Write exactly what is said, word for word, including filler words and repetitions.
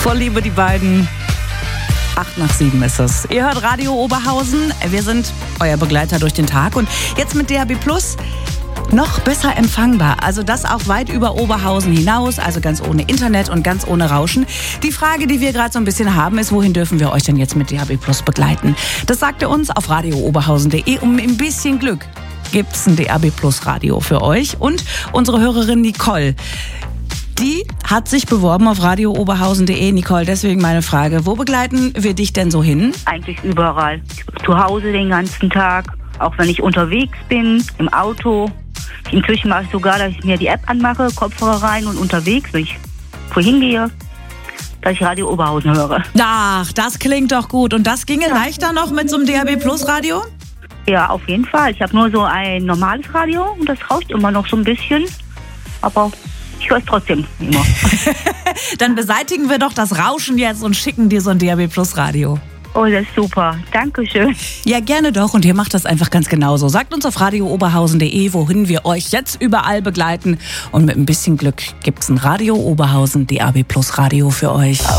Voll Liebe, die beiden. Acht nach sieben ist es. Ihr hört Radio Oberhausen. Wir sind euer Begleiter durch den Tag. Und jetzt mit D A B Plus noch besser empfangbar. Also das auch weit über Oberhausen hinaus. Also ganz ohne Internet und ganz ohne Rauschen. Die Frage, die wir gerade so ein bisschen haben, ist, wohin dürfen wir euch denn jetzt mit D A B Plus begleiten? Das sagt ihr uns auf radio oberhausen punkt de. Um ein bisschen Glück gibt's ein D A B Plus Radio für euch. Und unsere Hörerin Nicole, die hat sich beworben auf radio oberhausen punkt de. Nicole, deswegen meine Frage, wo begleiten wir dich denn so hin? Eigentlich überall. Zu Hause den ganzen Tag, auch wenn ich unterwegs bin, im Auto. Inzwischen mache ich sogar, dass ich mir die App anmache, Kopfhörer rein und unterwegs, wenn ich wohin gehe, dass ich Radio Oberhausen höre. Ach, das klingt doch gut. Und das ginge leichter noch mit so einem D A B Plus Radio? Ja, auf jeden Fall. Ich habe nur so ein normales Radio und das rauscht immer noch so ein bisschen. Aber ich höre es trotzdem immer. Dann beseitigen wir doch das Rauschen jetzt und schicken dir so ein D A B Plus Radio. Oh, das ist super. Dankeschön. Ja, gerne doch. Und ihr macht das einfach ganz genauso. Sagt uns auf radio oberhausen punkt de, wohin wir euch jetzt überall begleiten. Und mit ein bisschen Glück gibt's ein Radio Oberhausen D A B Plus Radio für euch.